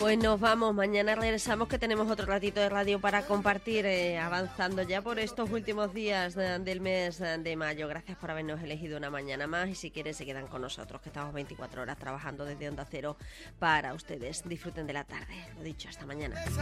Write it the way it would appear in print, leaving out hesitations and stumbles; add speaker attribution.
Speaker 1: Pues nos vamos, mañana regresamos que tenemos otro ratito de radio para compartir, avanzando ya por estos últimos días del mes de mayo. Gracias por habernos elegido una mañana más y si quieren se quedan con nosotros, que estamos 24 horas trabajando desde Onda Cero para ustedes. Disfruten de la tarde. Lo dicho, hasta mañana.